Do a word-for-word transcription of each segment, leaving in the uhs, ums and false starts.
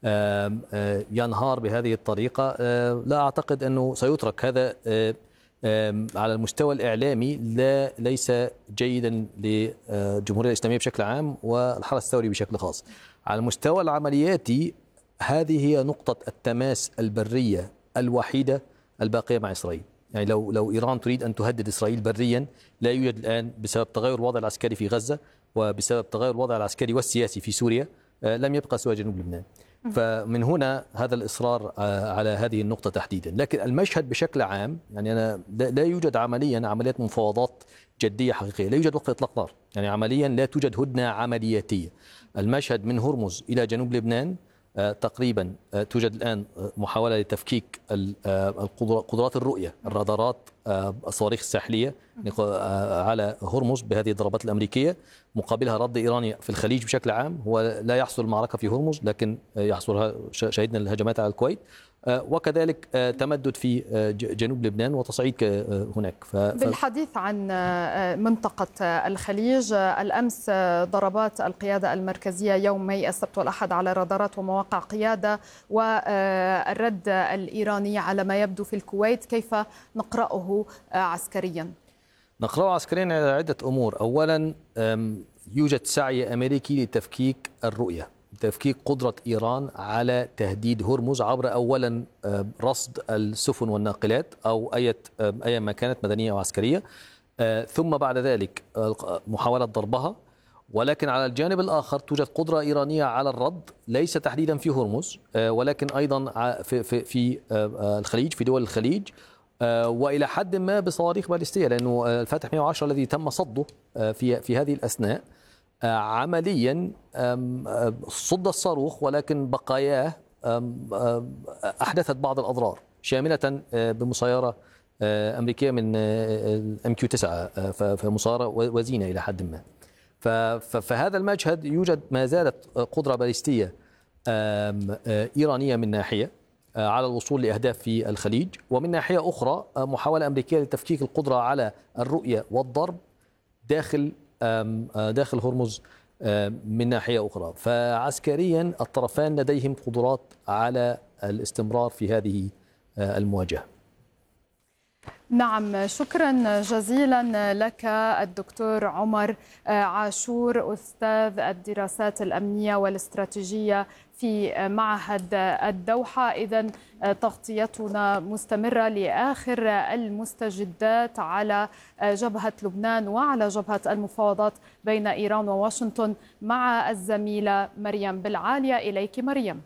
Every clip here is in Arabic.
ينهار بهذه الطريقة، لا أعتقد أنه سيترك هذا على المستوى الإعلامي، لا ليس جيدا للجمهورية الإسلامية بشكل عام والحرس الثوري بشكل خاص. على المستوى العملياتي هذه هي نقطة التماس البرية الوحيدة الباقية مع إسرائيل. يعني لو لو إيران تريد أن تهدد إسرائيل بريا، لا يوجد الآن بسبب تغير الوضع العسكري في غزة وبسبب تغير الوضع العسكري والسياسي في سوريا لم يبقى سوى جنوب لبنان. فمن هنا هذا الإصرار على هذه النقطة تحديدا. لكن المشهد بشكل عام، يعني أنا لا يوجد عمليا عمليات مفاوضات جدية حقيقية، لا يوجد وقف إطلاق نار، يعني عمليا لا توجد هدنة عملياتية. المشهد من هرمز إلى جنوب لبنان تقريبا توجد الآن محاولة لتفكيك قدرات الرؤية، الرادارات، الصواريخ الساحلية على هرمز بهذه الضربات الأمريكية، مقابلها رد إيراني في الخليج بشكل عام. هو لا يحصل المعركة في هرمز، لكن يحصل شهدنا الهجمات على الكويت، وكذلك تمدد في جنوب لبنان وتصعيد هناك. ف... بالحديث عن منطقة الخليج، الأمس ضربات القيادة المركزية يومي السبت والأحد على رادارات ومواقع قيادة، والرد الإيراني على ما يبدو في الكويت، كيف نقرأه عسكريا؟ نقرأه عسكريا على عدة أمور. أولا، يوجد سعي أمريكي لتفكيك الرؤية، تفكيك قدرة إيران على تهديد هرمز عبر أولا رصد السفن والناقلات أو أي أي ما كانت مدنية أو عسكرية، ثم بعد ذلك محاولة ضربها. ولكن على الجانب الآخر توجد قدرة إيرانية على الرد، ليس تحديدا في هرمز ولكن أيضا في في في الخليج، في دول الخليج، وإلى حد ما بصواريخ باليستية، لأنه الفاتح مئة وعشرة الذي تم صده في في هذه الأثناء عمليا صد الصاروخ، ولكن بقاياه أحدثت بعض الأضرار، شاملة بمسيرة أمريكية من الام كيو تسعة، فمسيرة وزينة إلى حد ما. فهذا المشهد يوجد ما زالت قدرة باليستية إيرانية من ناحية على الوصول لأهداف في الخليج، ومن ناحية أخرى محاولة أمريكية لتفكيك القدرة على الرؤية والضرب داخل داخل هرمز من ناحية أخرى. فعسكريا الطرفان لديهم قدرات على الاستمرار في هذه المواجهة. نعم، شكرا جزيلا لك الدكتور عمر عاشور، أستاذ الدراسات الأمنية والاستراتيجية في معهد الدوحة. إذن تغطيتنا مستمرة لآخر المستجدات على جبهة لبنان وعلى جبهة المفاوضات بين إيران وواشنطن مع الزميلة مريم بالعالية. إليك مريم.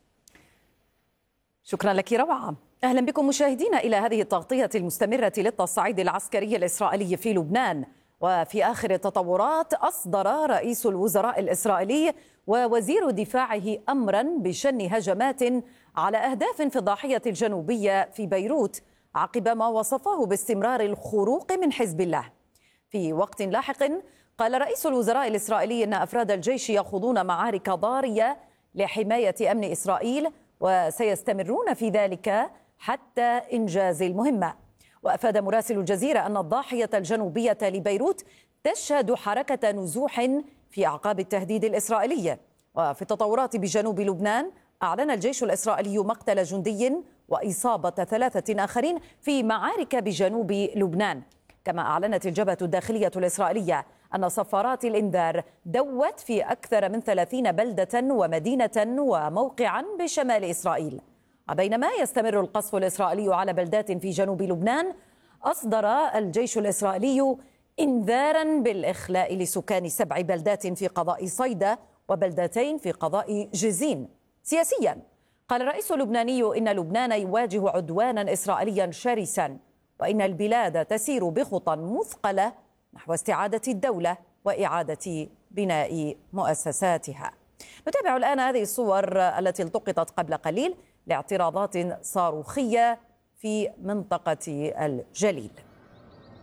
شكرا لك روعة. أهلا بكم مشاهدينا إلى هذه التغطية المستمرة للتصعيد العسكري الإسرائيلي في لبنان. وفي آخر التطورات، أصدر رئيس الوزراء الإسرائيلي ووزير دفاعه أمرا بشن هجمات على أهداف في الضاحية الجنوبية في بيروت عقب ما وصفه باستمرار الخروق من حزب الله. في وقت لاحق قال رئيس الوزراء الإسرائيلي إن أفراد الجيش يخوضون معارك ضارية لحماية أمن إسرائيل وسيستمرون في ذلك حتى إنجاز المهمة. وأفاد مراسل الجزيرة أن الضاحية الجنوبية لبيروت تشهد حركة نزوح في أعقاب التهديد الإسرائيلي. وفي التطورات بجنوب لبنان، أعلن الجيش الإسرائيلي مقتل جندي وإصابة ثلاثة آخرين في معارك بجنوب لبنان. كما أعلنت الجبهة الداخلية الإسرائيلية أن صفارات الإنذار دوت في أكثر من ثلاثين بلدة ومدينة وموقعا بشمال إسرائيل. وبينما يستمر القصف الإسرائيلي على بلدات في جنوب لبنان، أصدر الجيش الإسرائيلي إنذارا بالإخلاء لسكان سبع بلدات في قضاء صيدا وبلدتين في قضاء جزين. سياسيا، قال الرئيس اللبناني إن لبنان يواجه عدوانا إسرائيليا شرسا، وإن البلاد تسير بخطى مثقلة نحو استعادة الدولة وإعادة بناء مؤسساتها. نتابع الآن هذه الصور التي التقطت قبل قليل لاعتراضات صاروخية في منطقة الجليل.